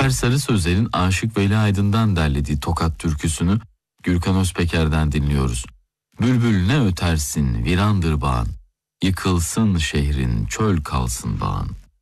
Alper Sarı Sözler'in Aşık Veli Aydın'dan derlediği Tokat türküsünü Gürkan Özpeker'den dinliyoruz. Bülbül ne ötersin virandır bağın, yıkılsın şehrin çöl kalsın bağın.